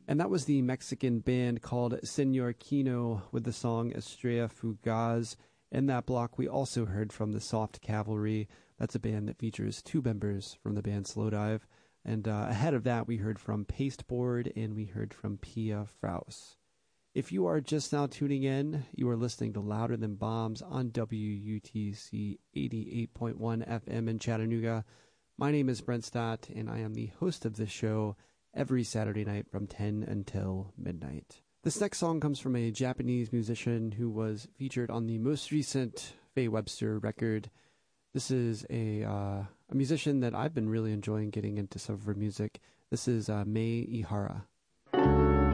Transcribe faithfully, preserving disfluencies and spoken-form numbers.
And that was the Mexican band called Senor Kino with the song Estrella Fugaz. In that block, we also heard from the Soft Cavalry. That's a band that features two members from the band Slowdive. And uh, ahead of that, we heard from Pasteboard and we heard from Pia Fraus. If you are just now tuning in, you are listening to Louder Than Bombs on W U T C eighty-eight point one F M in Chattanooga. My name is Brent Stott, and I am the host of this show every Saturday night from ten until midnight. This next song comes from a Japanese musician who was featured on the most recent Faye Webster record. This is a uh, a musician that I've been really enjoying getting into some of her music. This is uh, Mei Ihara.